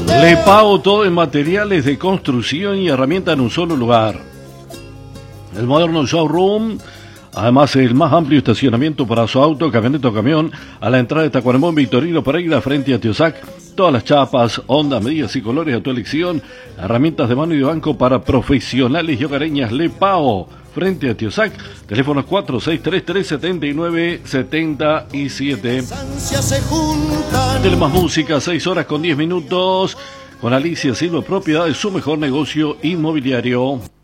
Le Pago, todo en materiales de construcción y herramientas en un solo lugar. El moderno showroom, además el más amplio estacionamiento para su auto, camioneta o camión, a la entrada de Tacuarembó, Victorino Pereira, frente a Tiosac. Todas las chapas, ondas, medidas y colores a tu elección. Herramientas de mano y de banco para profesionales y hogareñas. Le Pago, frente a Tiosac. Teléfonos 4633-7977. Tenemos música, 6 horas con 10 minutos. Con Alicia Silva, propiedad de su mejor negocio inmobiliario.